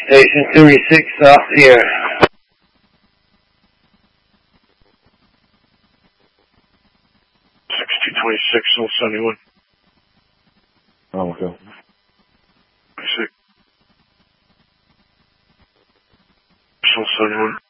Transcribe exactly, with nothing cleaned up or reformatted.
Station thirty-six, South Sierra. sixty twenty-six, South seventy-one. Oh, okay. twenty-six. South seventy-one.